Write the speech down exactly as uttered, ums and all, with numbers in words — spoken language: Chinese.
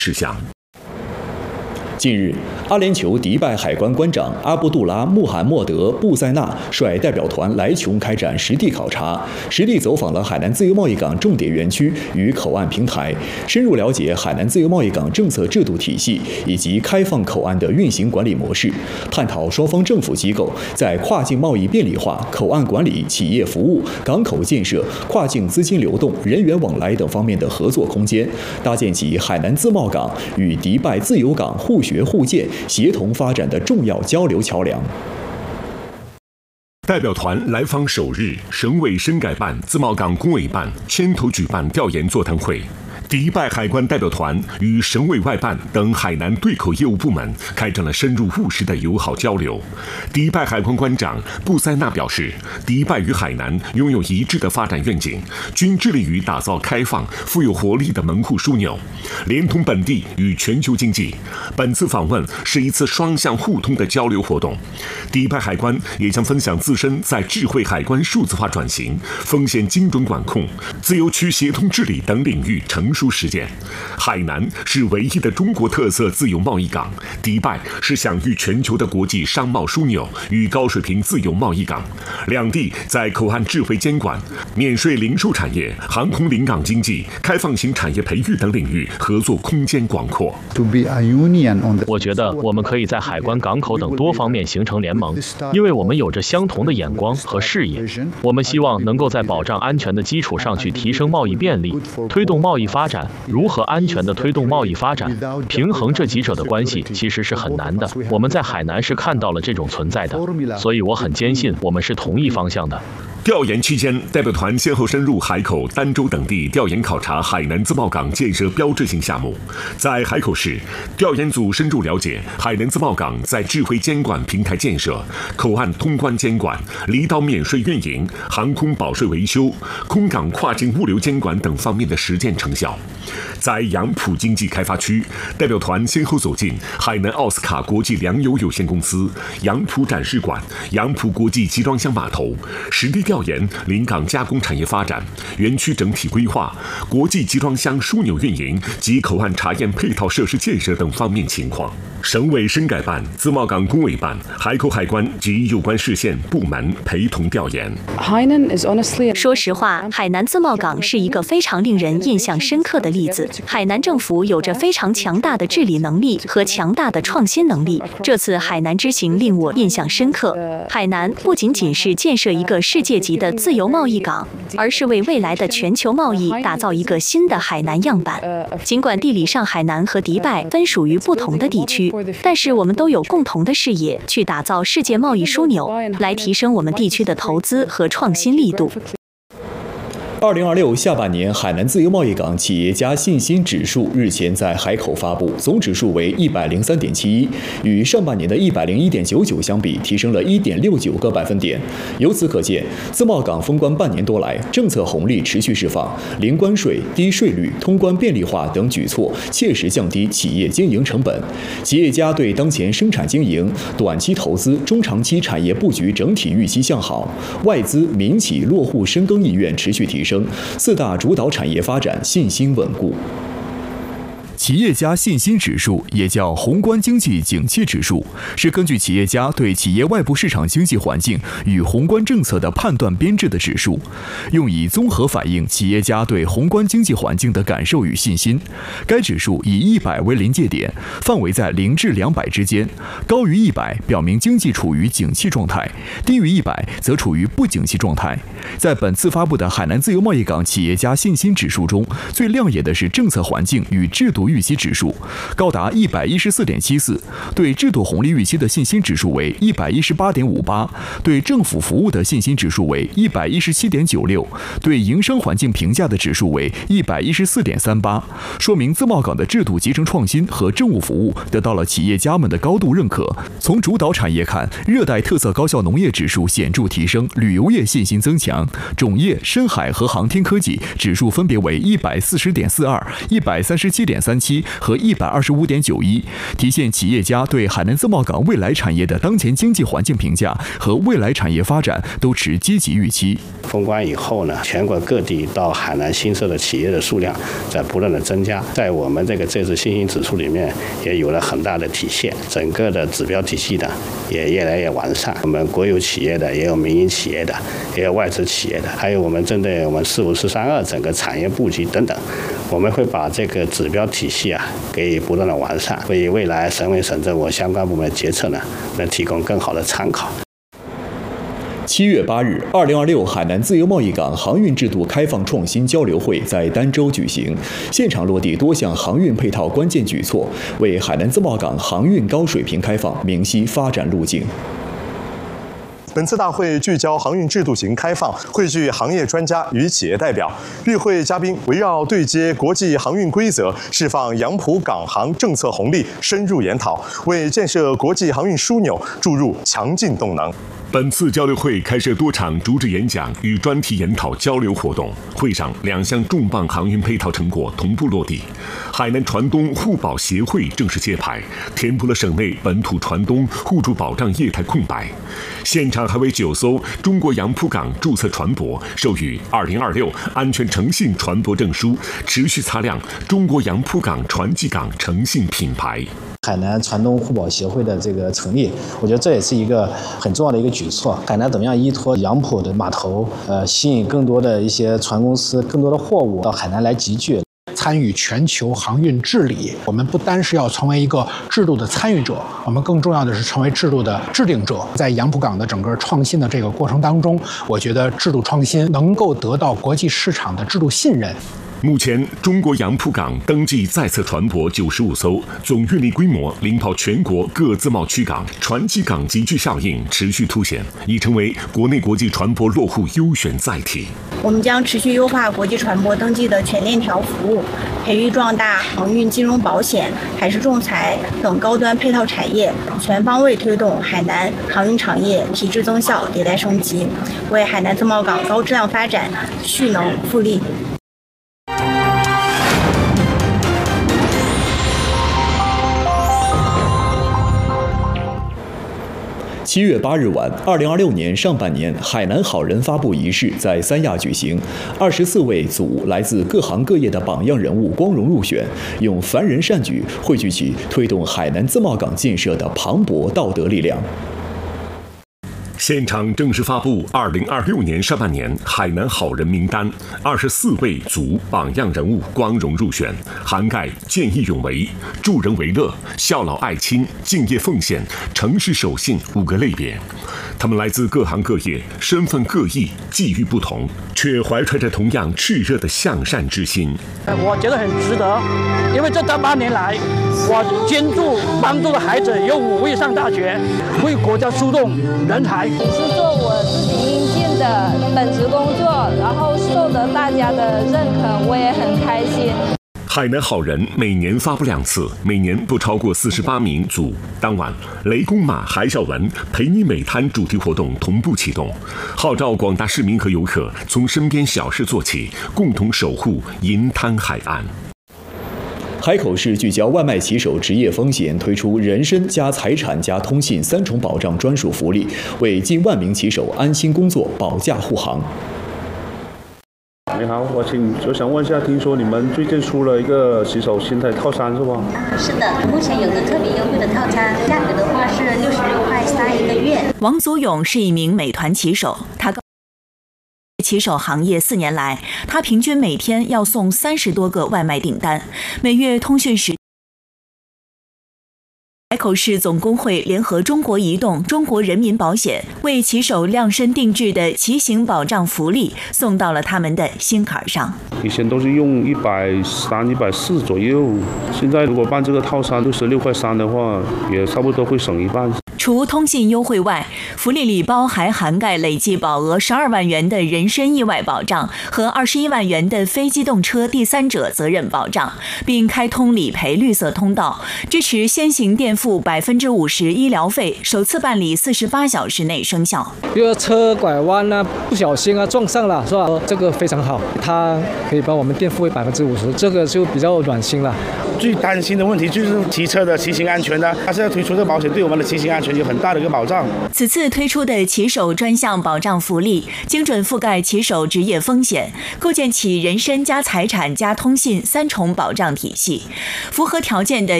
事项。 近日，阿联酋迪拜海关关长阿布杜拉·穆罕默德·布塞纳率代表团来琼开展实地考察，实地走访了海南自由贸易港重点园区与口岸平台，深入了解海南自由贸易港政策制度体系以及开放口岸的运行管理模式，探讨双方政府机构在跨境贸易便利化、口岸管理、企业服务、港口建设、跨境资金流动、人员往来等方面的合作空间，搭建起海南自贸港与迪拜自由港互学互鉴、协同发展的重要交流桥梁。 代表团来访首日，省委深改办、自贸港工委办牵头举办调研座谈会。迪拜海关代表团与省委外办等海南对口业务部门开展了深入务实的友好交流。迪拜海关关长布塞纳表示，迪拜与海南拥有一致的发展愿景，均致力于打造开放、富有活力的门户枢纽，连通本地与全球经济。本次访问是一次双向互通的交流活动。迪拜海关也将分享自身在智慧海关数字化转型、风险精准管控、自由区协同治理等领域成熟实践。海南是唯一的中国特色自由贸易港，迪拜是享誉全球的国际商贸枢纽与高水平自由贸易港。两地在口岸智慧监管、免税零售产业、航空临港经济、开放型产业培育等领域合作空间广阔。 我觉得我们可以在海关、港口等多方面形成联盟，因为我们有着相同的眼光和视野。我们希望能够在保障安全的基础上去提升贸易便利，推动贸易发展。如何安全地推动贸易发展，平衡这几者的关系其实是很难的。我们在海南是看到了这种存在的，所以我很坚信我们是同一方向的。 调研期间，代表团先后深入海口、儋州等地调研考察海南自贸港建设标志性项目。在海口市，调研组深入了解海南自贸港在智慧监管平台建设、口岸通关监管、离岛免税运营、航空保税维修、空港跨境物流监管等方面的实践成效。在杨浦经济开发区，代表团先后走进海南奥斯卡国际粮油有限公司、杨浦展示馆、杨浦国际集装箱码头，实地调研临港加工产业发展、园区整体规划、国际集装箱枢纽运营及口岸查验配套设施建设等方面情况。省委深改办、自贸港工委办、海口海关及有关市县部门陪同调研。 说实话，海南自贸港是一个非常令人印象深刻的例子。海南政府有着非常强大的治理能力和强大的创新能力。这次海南之行令我印象深刻。海南不仅仅是建设一个世界级的自由贸易港，而是为未来的全球贸易打造一个新的海南样板。尽管地理上海南和迪拜分属于不同的地区，但是我们都有共同的视野，去打造世界贸易枢纽，来提升我们地区的投资和创新力度。 二零二六下半年海南自由贸易港企业家信心指数日前在海口发布，总指数为一百零三点七一，与上半年的一百零一点九九相比，提升了一点六九个百分点。由此可见，自贸港封关半年多来，政策红利持续释放，零关税、低税率、通关便利化等举措切实降低企业经营成本。企业家对当前生产经营、短期投资、中长期产业布局整体预期向好，外资、民企落户深耕意愿持续提升。四大主导产业发展信心稳固。企业家信心指数也叫宏观经济景气指数，是根据企业家对企业外部市场经济环境与宏观政策的判断编制的指数，用以综合反映企业家对宏观经济环境的感受与信心。该指数以一百为临界点，范围在零至两百之间，高于一百表明经济处于景气状态，低于一百则处于不景气状态。在本次发布的海南自由贸易港企业家信心指数中，最亮眼的是政策环境与制度预期指数，高达一百一十四点七四，对制度红利预期的信心指数为一百一十八点五八，对政府服务的信心指数为一百一十七点九六，对营商环境评价的指数为一百一十四点三八，说明自贸港的制度集成创新和政务服务得到了企业家们的高度认可。从主导产业看，热带特色高效农业指数显著提升，旅游业信心增强，种业、深海和航天科技指数分别为一百四十点四二、一百三十七点三七和一百二十五点九一，体现企业家对海南自贸港未来产业的当前经济环境评价和未来产业发展都持积极预期。 封关以后呢，全国各地到海南新设的企业的数量在不断的增加，在我们这个这次信心指数里面也有了很大的体现，整个的指标体系的也越来越完善。我们国有企业的，也有民营企业的，也有外资企业的，还有我们针对我们四五四三二整个产业布局等等，我们会把这个指标体系啊给不断的完善，为未来省委省政府相关部门决策呢能提供更好的参考。 七月八日，二零二六海南自由贸易港航运制度开放创新交流会在儋州举行，现场落地多项航运配套关键举措，为海南自贸港航运高水平开放明晰发展路径。 本次大会聚焦航运制度型开放，汇聚行业专家与企业代表。与会嘉宾围绕对接国际航运规则、释放杨浦港航政策红利深入研讨，为建设国际航运枢纽注入强劲动能。 本次交流会开设多场主旨演讲与专题研讨交流活动，会上两项重磅航运配套成果同步落地。海南船东互保协会正式揭牌，填补了省内本土船东互助保障业态空白。现场还为九艘中国杨浦港注册船舶授予二零二六安全诚信船舶证书，持续擦亮中国杨浦港船技港诚信品牌。 海南船东互保协会的这个成立，我觉得这也是一个很重要的一个举措。海南怎么样依托杨浦的码头，呃，吸引更多的一些船公司、更多的货物到海南来集聚。 参与全球航运治理，我们不单是要成为一个制度的参与者，我们更重要的是成为制度的制定者。在杨浦港的整个创新的这个过程当中，我觉得制度创新能够得到国际市场的制度信任。 目前，中国杨浦港登记在册船舶九十五艘，总运力规模领跑全国各自贸区港，船机港集聚效应持续凸显，已成为国内国际船舶落户优选载体。 我们将持续优化国际船舶登记的全链条服务，培育壮大航运、金融、保险、海事仲裁等高端配套产业，全方位推动海南航运产业提质增效、迭代升级，为海南自贸港高质量发展蓄能复力。 七月八日晚，二零二六年上半年海南好人发布仪式在三亚举行，二十四位组来自各行各业的榜样人物光荣入选，用凡人善举汇聚起推动海南自贸港建设的磅礴道德力量。 现场正式发布二零二六年上半年海南好人名单，二十四位组榜样人物光荣入选，涵盖见义勇为、助人为乐、孝老爱亲、敬业奉献、诚实守信五个类别。他们来自各行各业，身份各异，际遇不同，却怀揣着同样炽热的向善之心。 我觉得很值得，因为这八年来，我捐助帮助的孩子有五位上大学，为国家输送人才。 是做我自己应尽的本职工作，然后受得大家的认可，我也很开心。 海南好人每年发布两次，每年不超过四十八名组。当晚，雷公马海小文陪你美滩主题活动同步启动，号召广大市民和游客从身边小事做起，共同守护银滩海岸。 海口市聚焦外卖骑手职业风险，推出人身加财产加通信三重保障专属福利，为近万名骑手安心工作保驾护航。 你好，我请就想问一下，听说你们最近出了一个骑手心态套餐是吧？ 是的，目前有个特别优惠的套餐，价格的话是六十六块三一个月。 王祖勇是一名美团骑手，他骑手行业四年来，他平均每天要送三十多个外卖订单，每月通讯时。海口市总工会联合中国移动、中国人民保险为骑手量身定制的骑行保障福利送到了他们的心坎上。 以前都是用一百三、一百四左右，现在如果办这个套餐六十六块三的话，也差不多会省一半。 除通信优惠外，福利礼包还涵盖累计保额十二万元的人身意外保障和二十一万元的非机动车第三者责任保障，并开通理赔绿色通道，支持先行垫付百分之五十医疗费，首次办理四十八小时内生效。 比如车拐弯啊，不小心啊撞上了，是吧？这个非常好，它可以帮我们垫付百分之五十，这个就比较暖心了。 最担心的问题就是骑车的骑行安全的，它现在推出这个保险对我们的骑行安全有很大的一个保障。 此次推出的骑手专项保障福利，精准覆盖骑手职业风险，构建起人身加财产加通信三重保障体系。符合条件的